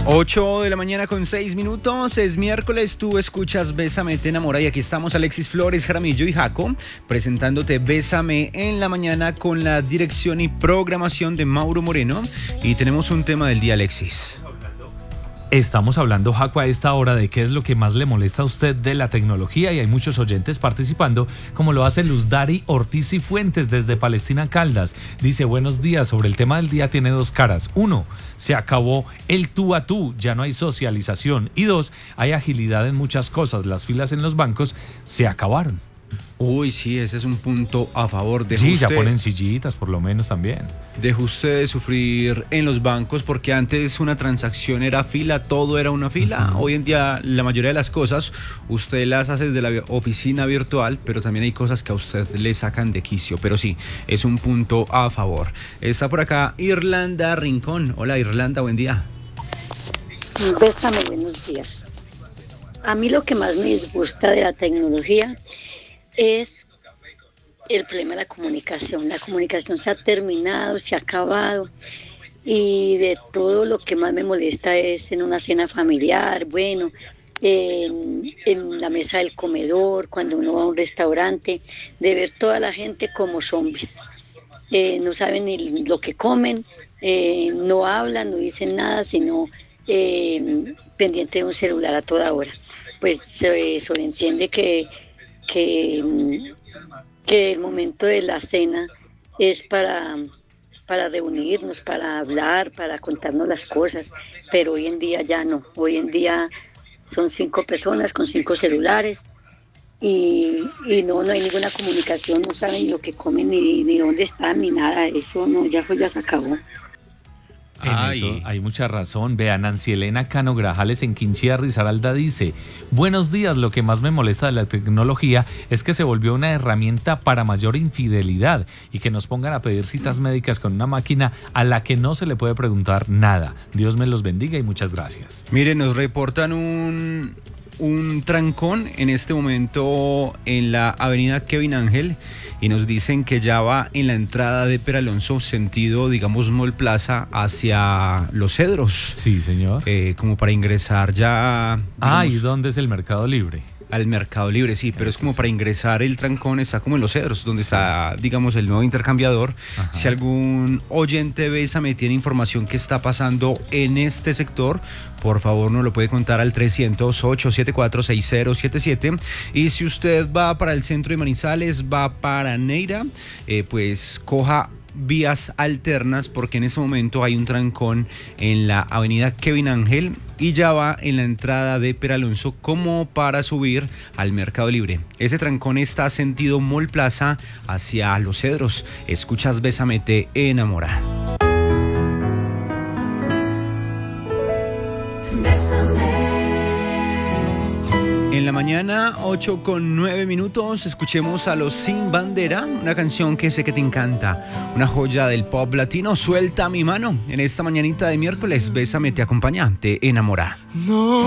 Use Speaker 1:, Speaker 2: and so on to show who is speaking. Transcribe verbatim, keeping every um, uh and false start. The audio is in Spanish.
Speaker 1: ocho de la mañana con seis minutos, es miércoles, tú escuchas Bésame, te enamora y aquí estamos Alexis Flores, Jaramillo y Jaco presentándote Bésame en la mañana con la dirección y programación de Mauro Moreno y tenemos un tema del día, Alexis.
Speaker 2: Estamos hablando, Jaco, a esta hora de qué es lo que más le molesta a usted de la tecnología y hay muchos oyentes participando, como lo hace Luz Dari Ortiz y Fuentes desde Palestina Caldas. Dice, buenos días, sobre el tema del día tiene dos caras. Uno, se acabó el tú a tú, ya no hay socialización. Y dos, hay agilidad en muchas cosas, las filas en los bancos se acabaron.
Speaker 1: Uy, sí, ese es un punto a favor de
Speaker 2: Sí,
Speaker 1: usted,
Speaker 2: ya ponen sillitas por lo menos también.
Speaker 1: Deje usted de sufrir en los bancos porque antes una transacción era fila, todo era una fila. Uh-huh. Hoy en día la mayoría de las cosas usted las hace desde la oficina virtual, pero también hay cosas que a usted le sacan de quicio. Pero sí, es un punto a favor. Está por acá Irlanda Rincón. Hola Irlanda, buen día.
Speaker 3: Bésame, buenos días. A mí lo que más me disgusta de la tecnología es el problema de la comunicación. La comunicación se ha terminado, se ha acabado y de todo lo que más me molesta es en una cena familiar, bueno, en, en la mesa del comedor, cuando uno va a un restaurante, de ver toda la gente como zombies. Eh, no saben ni lo que comen, eh, no hablan, no dicen nada, sino eh, pendiente de un celular a toda hora. Pues se sobreentiende que Que, que el momento de la cena es para, para reunirnos, para hablar, para contarnos las cosas, pero hoy en día ya no, hoy en día son cinco personas con cinco celulares y, y no, no hay ninguna comunicación, no saben lo que comen ni, ni dónde están ni nada, eso no, ya fue, ya se acabó.
Speaker 2: En Ay. Eso hay mucha razón. Vea, Nancy Elena Cano Grajales en Quinchía Risaralda dice, buenos días, lo que más me molesta de la tecnología es que se volvió una herramienta para mayor infidelidad y que nos pongan a pedir citas médicas con una máquina a la que no se le puede preguntar nada. Dios me los bendiga y muchas gracias.
Speaker 1: Miren, nos reportan un... un trancón en este momento en la avenida Kevin Ángel y nos dicen que ya va en la entrada de Peralonso, sentido, digamos, Mall Plaza hacia Los Cedros.
Speaker 2: Sí, señor.
Speaker 1: Eh, como para ingresar ya... Digamos,
Speaker 2: ah, ¿y dónde es el Mercado Libre?
Speaker 1: Al Mercado Libre, sí, pero es como para ingresar el trancón, está como en Los Cedros, donde está, digamos, el nuevo intercambiador. Ajá. Si algún oyente Bésame tiene información que está pasando en este sector, por favor nos lo puede contar al trescientos, ocho siete cuatro, seis cero siete siete. Y si usted va para el centro de Manizales, va para Neira, eh, pues coja vías alternas porque en ese momento hay un trancón en la avenida Kevin Ángel y ya va en la entrada de Peralonso como para subir al Mercado Libre. Ese trancón está sentido Mall Plaza hacia Los Cedros. Escuchas Bésame, te enamora. Bésame. En la mañana, ocho con nueve minutos, escuchemos a Los Sin Bandera, una canción que sé que te encanta, una joya del pop latino, Suelta mi mano. En esta mañanita de miércoles, Bésame te acompaña, te enamora. No.